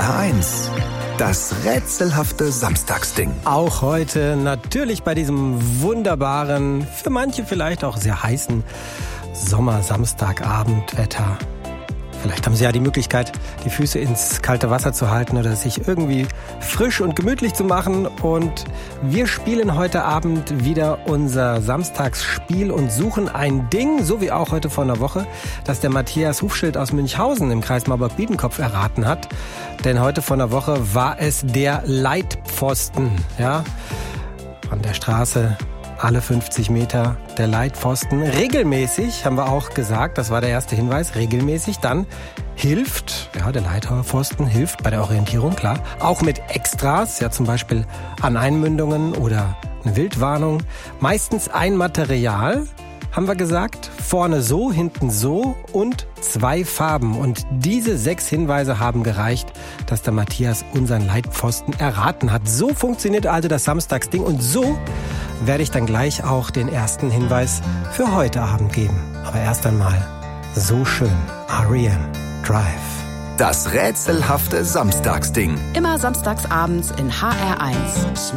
HR1, das rätselhafte Samstagsding. Auch heute natürlich bei diesem wunderbaren, für manche vielleicht auch sehr heißen Sommer-Samstagabendwetter. Vielleicht haben Sie ja die Möglichkeit, die Füße ins kalte Wasser zu halten oder sich irgendwie frisch und gemütlich zu machen. Und wir spielen heute Abend wieder unser Samstagsspiel und suchen ein Ding, so wie auch heute vor einer Woche, das der Matthias Hufschild aus Münchhausen im Kreis Marburg-Biedenkopf erraten hat. Denn heute vor einer Woche war es der Leitpfosten, ja, von der Straße. Alle 50 Meter der Leitpfosten. Regelmäßig, haben wir auch gesagt, das war der erste Hinweis, regelmäßig dann hilft, ja, der Leitpfosten hilft bei der Orientierung, klar. Auch mit Extras, ja, zum Beispiel an Einmündungen oder eine Wildwarnung. Meistens ein Material, haben wir gesagt, vorne so, hinten so und 2 Farben. Und diese 6 Hinweise haben gereicht, dass der Matthias unseren Leitpfosten erraten hat. So funktioniert also das Samstagsding und so werde ich dann gleich auch den ersten Hinweis für heute Abend geben. Aber erst einmal so schön. R.E.M. Drive. Das rätselhafte Samstagsding. Immer samstags abends in HR1.